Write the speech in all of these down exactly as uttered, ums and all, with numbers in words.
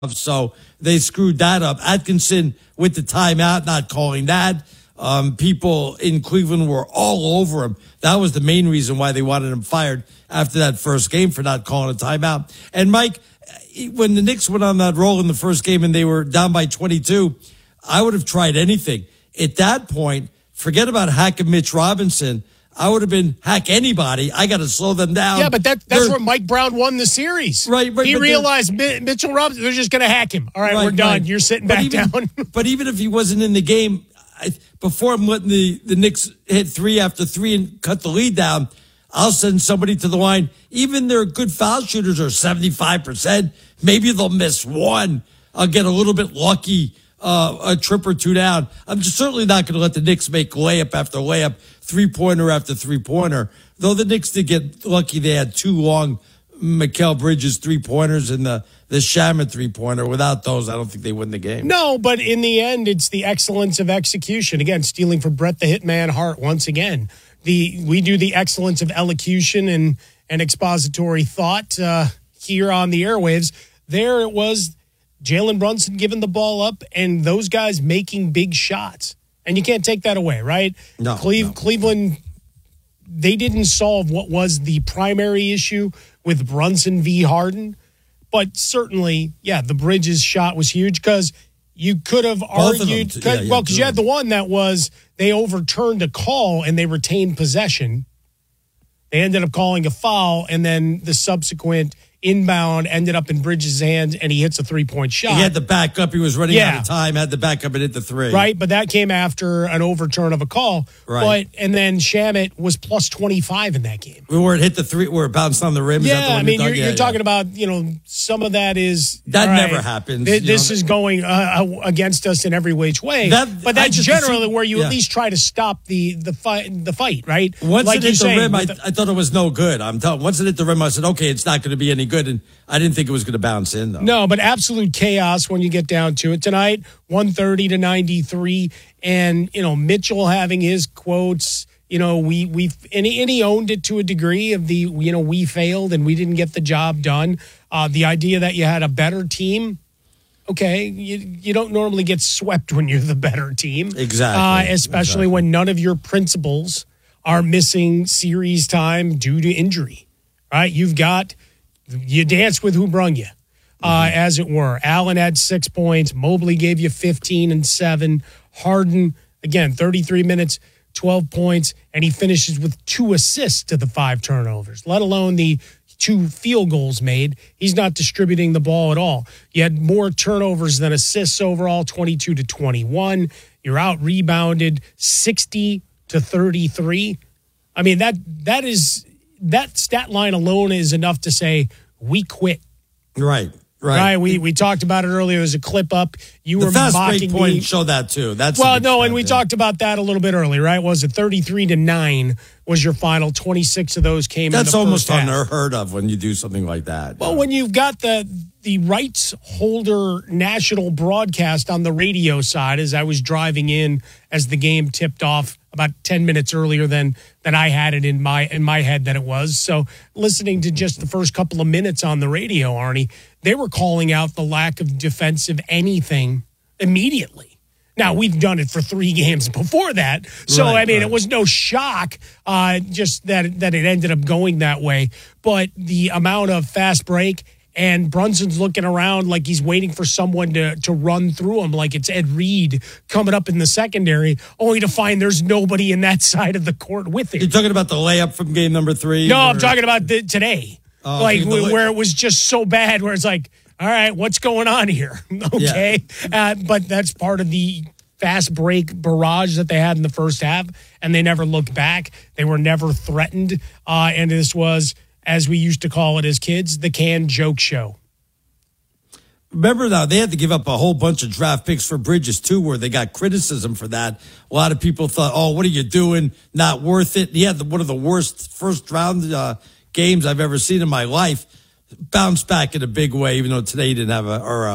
So they screwed that up. Atkinson with the timeout, not calling that. Um, people in Cleveland were all over him. That was the main reason why they wanted him fired after that first game for not calling a timeout. And Mike, when the Knicks went on that roll in the first game and they were down by twenty-two, I would have tried anything. At that point, forget about hacking Mitch Robinson. I would have been hack anybody. I got to slow them down. Yeah, but that, that's they're, where Mike Brown won the series. Right. right he realized Mi- Mitchell Robinson, they're just going to hack him. All right, right we're done. Right. You're sitting but back even, down. But even if he wasn't in the game, I, before I'm letting the, the Knicks hit three after three and cut the lead down, I'll send somebody to the line. Even their good foul shooters are seventy-five percent. Maybe they'll miss one. I'll get a little bit lucky. Uh, a trip or two down. I'm just certainly not going to let the Knicks make layup after layup, three-pointer after three-pointer. Though the Knicks did get lucky. They had two long Mikal Bridges three-pointers and the, the Shamet three-pointer. Without those, I don't think they win the game. No, but in the end, it's the excellence of execution. Again, stealing from Brett the Hitman Hart once again. The We do the excellence of elocution and, and expository thought uh, here on the airwaves. There it was, Jalen Brunson giving the ball up and those guys making big shots. And you can't take that away, right? No, Cle- no. Cleveland, they didn't solve what was the primary issue with Brunson v. Harden. But certainly, yeah, the Bridges shot was huge because you could have Both argued, of them, yeah, yeah, well, because you had the one that was they overturned a call and they retained possession. They ended up calling a foul, and then the subsequent inbound ended up in Bridges' hands, and he hits a three-point shot. He had the backup. He was running Yeah. out of time, had the backup and hit the three. Right, but that came after an overturn of a call. Right. But, and then Shamet was plus twenty-five in that game. Where it hit the three, where it bounced on the rim. Is that the Yeah, one I mean, you're, you're, yeah, you're yeah. talking about, you know, some of that is... That all never right, happens. th- you this know, is going uh, against us in every which way. That- but I that's just generally see- where you yeah. at least try to stop the the fight, the fight right? Once like it you hit the say, rim, I, the- I thought it was no good. I'm telling. Once it hit the rim, I said, okay, it's not going to be any good. And I didn't think it was going to bounce in, though. No, but absolute chaos when you get down to it. Tonight, one thirty to ninety-three. And, you know, Mitchell having his quotes, you know, we, we, and he, and he owned it to a degree of the, you know, we failed and we didn't get the job done. Uh, the idea that you had a better team, okay, you, you don't normally get swept when you're the better team. Exactly. Uh, especially Exactly. when none of your principals are missing series time due to injury, right? You've got, you dance with who brung you. Uh, as it were. Allen had six points. Mobley gave you fifteen and seven. Harden, again, thirty-three minutes, twelve points, and he finishes with two assists to the five turnovers, let alone the two field goals made. He's not distributing the ball at all. You had more turnovers than assists overall, twenty-two to twenty-one. You're out rebounded sixty to thirty-three. I mean, that that is that stat line alone is enough to say we quit. Right. Right. Right, we we talked about it earlier. It was a clip up. You The were fast mocking break point me. showed that too. That's a Well, big no, stat, and we yeah. talked about that a little bit earlier, right? Was it thirty-three to nine was your final? twenty-six of those came That's in the almost first half. unheard of when you do something like that. Well, when you've got the the rights holder national broadcast on the radio side, as I was driving in as the game tipped off about ten minutes earlier than than I had it in my in my head that it was. So listening to just the first couple of minutes on the radio, Arnie, they were calling out the lack of defensive anything immediately. Now, we've done it for three games before that. So, Right, I mean, right. it was no shock uh, just that that it ended up going that way. But the amount of fast break, and Brunson's looking around like he's waiting for someone to, to run through him, like it's Ed Reed coming up in the secondary, only to find there's nobody in that side of the court with You're him. talking about the layup from game number three? No, I'm where- talking about the, today. Oh, like okay, the lay- where it was just so bad, where it's like, all right, what's going on here? Okay. Uh, but that's part of the fast break barrage that they had in the first half, and they never looked back. They were never threatened. Uh, and this was, as we used to call it as kids, the canned joke show. Remember now, they had to give up a whole bunch of draft picks for Bridges, too, where they got criticism for that. A lot of people thought, oh, what are you doing? Not worth it. He had the, one of the worst first-round uh, games I've ever seen in my life. Bounced back in a big way, even though today he didn't have a, or a,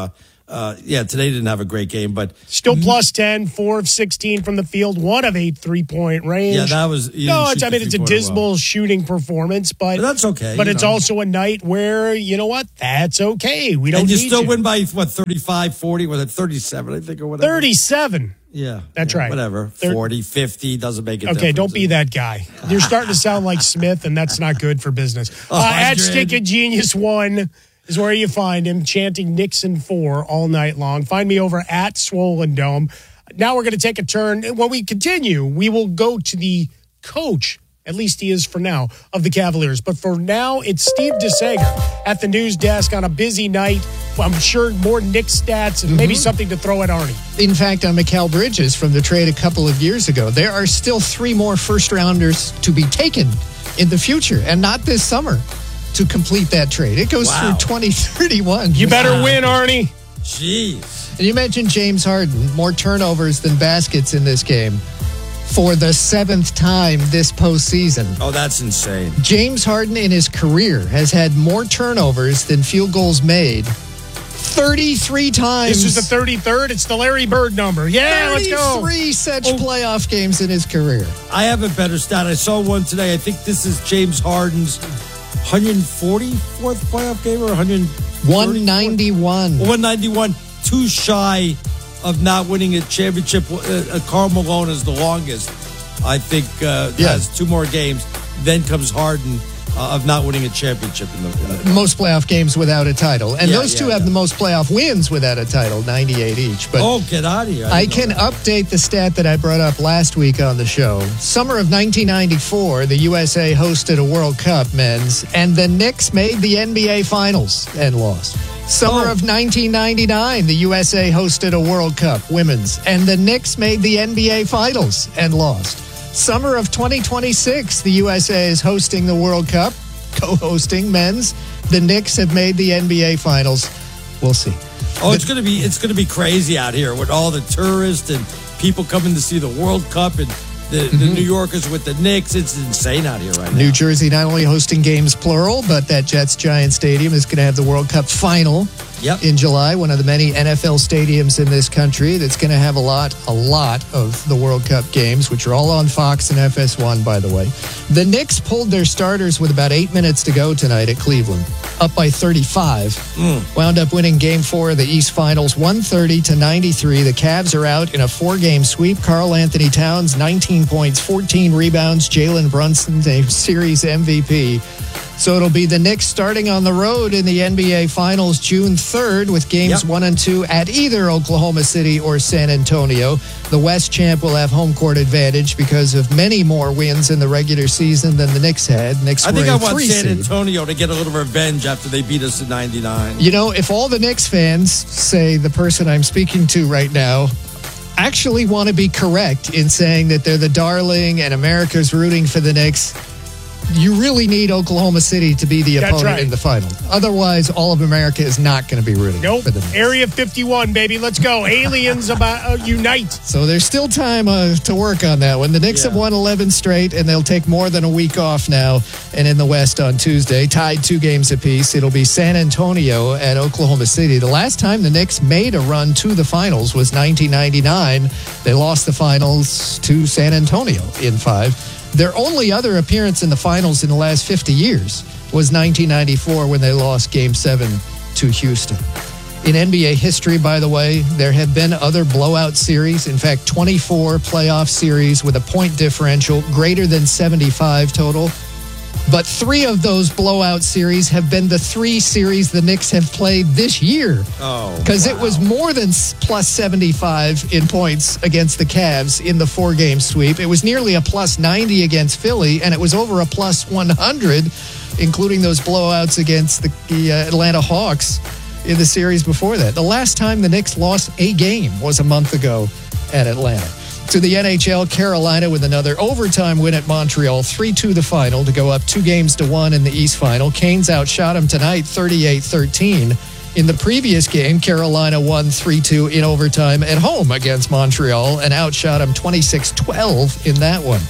Uh, yeah, today didn't have a great game, but still plus ten, four of sixteen from the field, one of eight three-point range. Yeah, that was. No, it's, I mean, it's a dismal well. shooting performance, but, but that's okay. But it's know. also a night where, you know what, that's okay. We don't And you need still to. win by, what, thirty-five, forty? Was it thirty-seven, I think, or whatever? thirty-seven. Yeah. That's yeah, right. Whatever. forty, fifty, doesn't make a okay, difference. Okay, don't be that guy. You're starting to sound like Smith, and that's not good for business. Uh, at Stick It Genius one is where you find him chanting Nixon four all night long. Find me over at Swollen Dome. Now we're going to take a turn. When we continue, we will go to the coach, at least he is for now, of the Cavaliers. But for now, it's Steve DeSager at the news desk on a busy night. I'm sure more Knicks stats and mm-hmm. maybe something to throw at Arnie. In fact, on Mikal Bridges from the trade a couple of years ago, there are still three more first-rounders to be taken in the future, and not this summer, to complete that trade. It goes wow. through twenty thirty-one. You better wow. win, Arnie. Jeez. And you mentioned James Harden, more turnovers than baskets in this game for the seventh time this postseason. Oh, that's insane. James Harden in his career has had more turnovers than field goals made thirty-three times. This is the thirty-third. It's the Larry Bird number. Yeah, let's go. thirty-three such oh. playoff games in his career. I have a better stat. I saw one today. I think this is James Harden's one hundred forty-fourth playoff game or one hundred one ninety-one. one ninety-one, too shy of not winning a championship. Uh, Karl Malone is the longest. I think uh, yeah. has two more games. Then comes Harden uh, of not winning a championship in the, in the most playoff games without a title, and yeah, those two yeah, have yeah. the most playoff wins without a title, ninety-eight each. But oh, get out of here! I, I can that. update the stat that I brought up last week on the show. Summer of nineteen ninety-four, the U S A hosted a World Cup men's, and the Knicks made the N B A Finals and lost. Summer oh. of nineteen ninety-nine, the U S A hosted a World Cup women's, and the Knicks made the N B A Finals and lost. Summer of twenty twenty-six, the U S A is hosting the World Cup, co-hosting men's. The Knicks have made the N B A Finals. We'll see. Oh, it's gonna be it's gonna be crazy out here with all the tourists and people coming to see the World Cup and the, mm-hmm. the New Yorkers with the Knicks. It's insane out here right now. New Jersey not only hosting games plural, but that Jets-Giants Stadium is going to have the World Cup final yep. in July. One of the many N F L stadiums in this country that's going to have a lot, a lot of the World Cup games, which are all on Fox and F S one, by the way. The Knicks pulled their starters with about eight minutes to go tonight at Cleveland, up by thirty-five. Mm. Wound up winning Game Four of the East Finals, one thirty to ninety-three. The Cavs are out in a four-game sweep. Karl Anthony Towns, nineteen points, fourteen rebounds. Jalen Brunson, a series M V P. So it'll be the Knicks starting on the road in the N B A Finals June third with games yep. one and two at either Oklahoma City or San Antonio. The West champ will have home court advantage because of many more wins in the regular season than the Knicks had. Knicks I think were I want San seed. Antonio to get a little revenge after they beat us in ninety-nine. You know, if all the Knicks fans say the person I'm speaking to right now actually want to be correct in saying that they're the darling and America's rooting for the Knicks, you really need Oklahoma City to be the opponent right. in the final. Otherwise, all of America is not going to be rooting nope. for the Knicks. Area fifty-one, baby. Let's go. Aliens about uh, unite. So there's still time uh, to work on that one. The Knicks yeah. have won eleven straight, and they'll take more than a week off now. And in the West on Tuesday, tied two games apiece. It'll be San Antonio at Oklahoma City. The last time the Knicks made a run to the finals was nineteen ninety-nine. They lost the finals to San Antonio in five. Their only other appearance in the finals in the last fifty years was nineteen ninety-four when they lost Game seven to Houston. In N B A history, by the way, there have been other blowout series. In fact, twenty-four playoff series with a point differential greater than seventy-five total. But three of those blowout series have been the three series the Knicks have played this year. Oh, Because wow. it was more than plus seventy-five in points against the Cavs in the four-game sweep. It was nearly a plus ninety against Philly, and it was over a plus one hundred, including those blowouts against the, the uh, Atlanta Hawks in the series before that. The last time the Knicks lost a game was a month ago at Atlanta. To the N H L, Carolina with another overtime win at Montreal, three two the final to go up two games to one in the East Final. Canes outshot them tonight, thirty-eight thirteen. In the previous game, Carolina won three two in overtime at home against Montreal and outshot them twenty-six twelve in that one.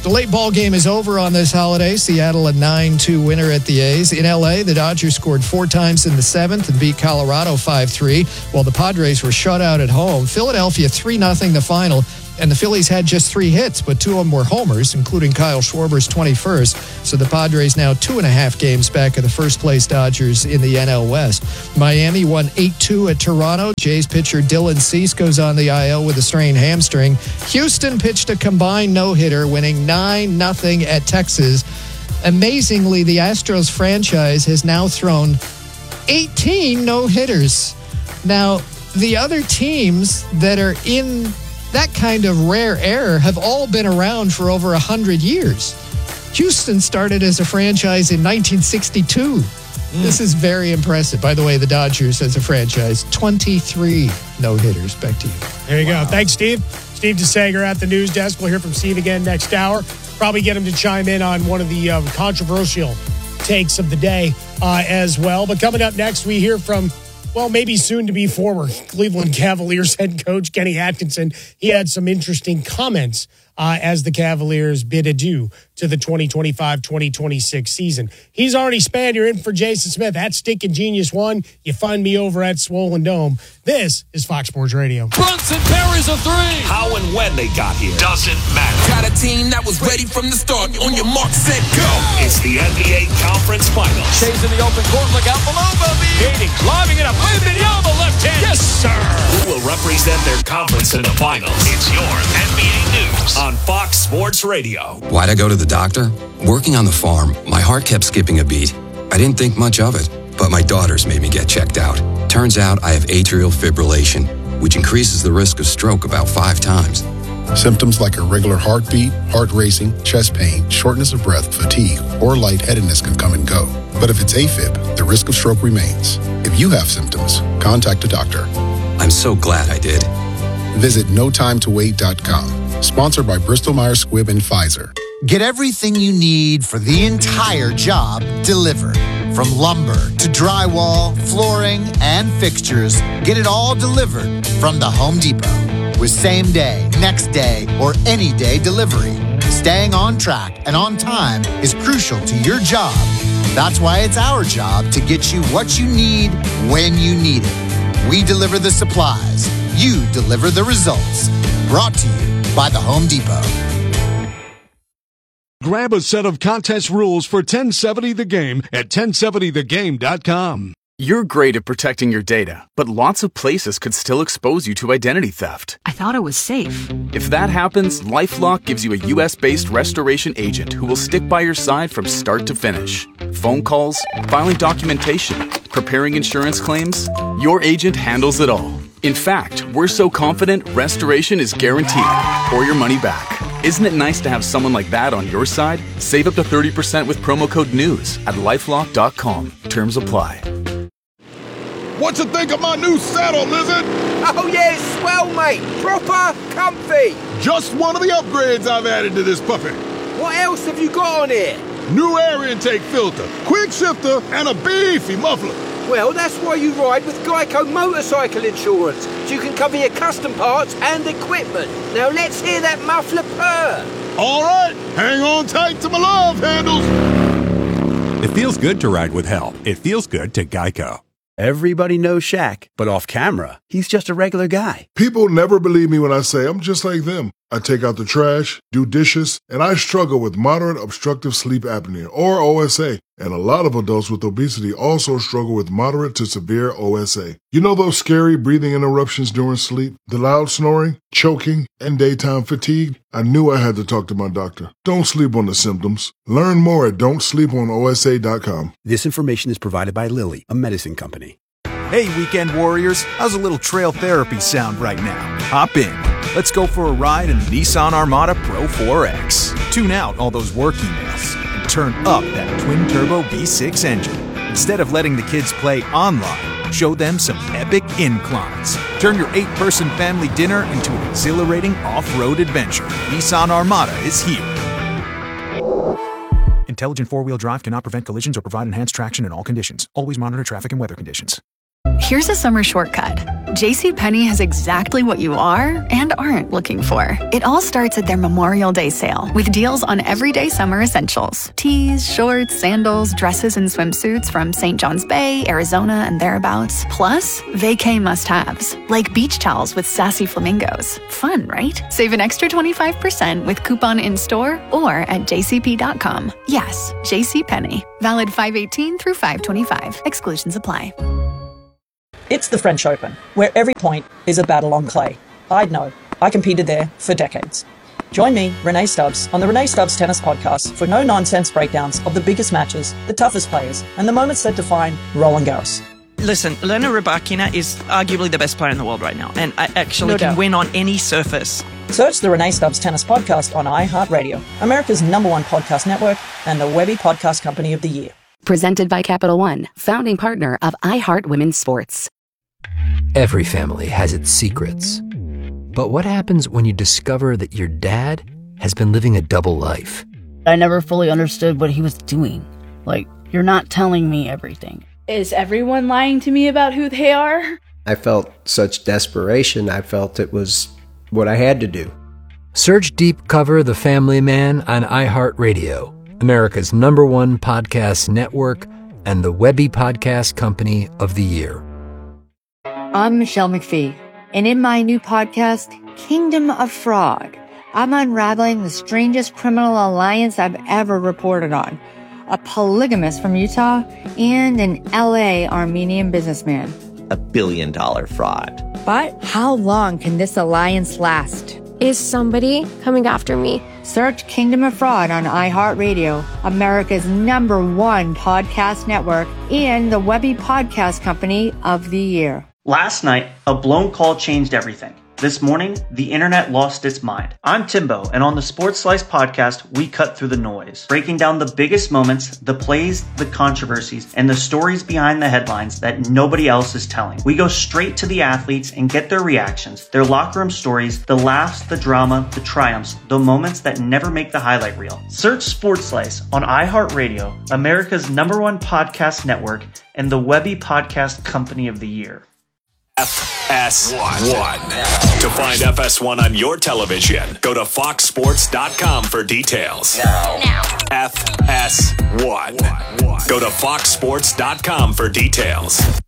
The late ball game is over on this holiday. Seattle a nine two winner at the A's. In L A, the Dodgers scored four times in the seventh and beat Colorado five three, while the Padres were shut out at home. Philadelphia three nothing the final, and the Phillies had just three hits, but two of them were homers, including Kyle Schwarber's twenty-first. So the Padres now two and a half games back of the first-place Dodgers in the N L West. Miami won eight two at Toronto. Jays pitcher Dylan Cease goes on the I L with a strained hamstring. Houston pitched a combined no-hitter, winning nine nothing at Texas. Amazingly, the Astros franchise has now thrown eighteen no-hitters. Now, the other teams that are in that kind of rare error have all been around for over one hundred years. Houston started as a franchise in nineteen sixty-two. Mm. This is very impressive. By the way, the Dodgers as a franchise, twenty-three no-hitters. Back to you. There you wow. go. Thanks, Steve. Steve DeSager at the news desk. We'll hear from Steve again next hour. Probably get him to chime in on one of the um, controversial takes of the day uh, as well. But coming up next, we hear from, well, maybe soon to be former Cleveland Cavaliers head coach Kenny Atkinson. He had some interesting comments uh, as the Cavaliers bid adieu to the twenty twenty-five twenty twenty-six season. He's Arnie Span. You're in for Jason Smith at Stinkin' Genius One. You find me over at Swollen Dome. This is Fox Sports Radio. Brunson parries a three. How and when they got here doesn't matter. Got a team that was ready from the start. On your mark, set, go. It's the N B A Conference Finals. Chasing the open court. Look out below, Bobby. Hating, lobbing it up. Wembanyama left hand. Yes, sir. Who will represent their conference in the finals? It's your N B A News on Fox Sports Radio. Why'd I go to the doctor? Working on the farm, my heart kept skipping a beat. I didn't think much of it, but my daughters made me get checked out. Turns out I have atrial fibrillation, which increases the risk of stroke about five times. Symptoms like irregular heartbeat, heart racing, chest pain, shortness of breath, fatigue, or lightheadedness can come and go. But if it's AFib, the risk of stroke remains. If you have symptoms, contact a doctor. I'm so glad I did. Visit no time to wait dot com. Sponsored by Bristol Myers Squibb and Pfizer. Get everything you need for the entire job delivered. From lumber to drywall, flooring, and fixtures, get it all delivered from the Home Depot. With same day, next day, or any day delivery, staying on track and on time is crucial to your job. That's why it's our job to get you what you need when you need it. We deliver the supplies. You deliver the results. Brought to you by the Home Depot. Grab a set of contest rules for ten seventy The Game at ten seventy the game dot com. You're great at protecting your data, but lots of places could still expose you to identity theft. I thought it was safe. If that happens, LifeLock gives you a U S-based restoration agent who will stick by your side from start to finish. Phone calls, filing documentation, preparing insurance claims, your agent handles it all. In fact, we're so confident restoration is guaranteed or your money back. Isn't it nice to have someone like that on your side? Save up to thirty percent with promo code NEWS at lifelock dot com. Terms apply. What you think of my new saddle, Lizard? Oh yeah, it's swell, mate. Proper comfy. Just one of the upgrades I've added to this puppy. What else have you got on here? New air intake filter, quick shifter, and a beefy muffler. Well, that's why you ride with Geico Motorcycle Insurance, so you can cover your custom parts and equipment. Now let's hear that muffler purr. All right, hang on tight to my love handles. It feels good to ride with help. It feels good to Geico. Everybody knows Shaq, but off camera, he's just a regular guy. People never believe me when I say I'm just like them. I take out the trash, do dishes, and I struggle with moderate obstructive sleep apnea, or O S A. And a lot of adults with obesity also struggle with moderate to severe O S A. You know those scary breathing interruptions during sleep, the loud snoring, choking, and daytime fatigue? I knew I had to talk to my doctor. Don't sleep on the symptoms. Learn more at don't sleep on O S A dot com. This information is provided by Lilly, a medicine company. Hey, weekend warriors, how's a little trail therapy sound right now? Hop in. Let's go for a ride in the Nissan Armada Pro four X. Tune out all those work emails and turn up that twin-turbo V six engine. Instead of letting the kids play online, show them some epic inclines. Turn your eight-person family dinner into an exhilarating off-road adventure. Nissan Armada is here. Intelligent four-wheel drive cannot prevent collisions or provide enhanced traction in all conditions. Always monitor traffic and weather conditions. Here's a summer shortcut. JCPenney has exactly what you are and aren't looking for. It all starts at their Memorial Day sale with deals on everyday summer essentials. Tees, shorts, sandals, dresses, and swimsuits from Saint John's Bay, Arizona, and thereabouts. Plus, vacay must-haves, like beach towels with sassy flamingos. Fun, right? Save an extra twenty-five percent with coupon in-store or at j c p dot com. Yes, JCPenney. Valid five eighteen through five twenty-five. Exclusions apply. It's the French Open, where every point is a battle on clay. I'd know. I competed there for decades. Join me, Renee Stubbs, on the Renee Stubbs Tennis Podcast for no-nonsense breakdowns of the biggest matches, the toughest players, and the moments that define Roland Garros. Listen, Elena Rybakina is arguably the best player in the world right now, and I actually No can doubt. win on any surface. Search the Renee Stubbs Tennis Podcast on iHeartRadio, America's number one podcast network, and the Webby Podcast Company of the Year. Presented by Capital One, founding partner of iHeart Women's Sports. Every family has its secrets. But what happens when you discover that your dad has been living a double life? I never fully understood what he was doing. Like, you're not telling me everything. Is everyone lying to me about who they are? I felt such desperation. I felt it was what I had to do. Search Deep Cover The Family Man on iHeartRadio, America's number one podcast network and the Webby Podcast Company of the Year. I'm Michelle McPhee, and in my new podcast, Kingdom of Fraud, I'm unraveling the strangest criminal alliance I've ever reported on. A polygamist from Utah and an L A Armenian businessman. A billion dollar fraud. But how long can this alliance last? Is somebody coming after me? Search Kingdom of Fraud on iHeartRadio, America's number one podcast network, and the Webby Podcast Company of the Year. Last night, a blown call changed everything. This morning, the internet lost its mind. I'm Timbo, and on the Sports Slice podcast, we cut through the noise, breaking down the biggest moments, the plays, the controversies, and the stories behind the headlines that nobody else is telling. We go straight to the athletes and get their reactions, their locker room stories, the laughs, the drama, the triumphs, the moments that never make the highlight reel. Search Sports Slice on iHeartRadio, America's number one podcast network, and the Webby Podcast Company of the Year. F S one. To find F S one on your television, go to fox sports dot com for details. Now. now. F S one. Go to fox sports dot com for details.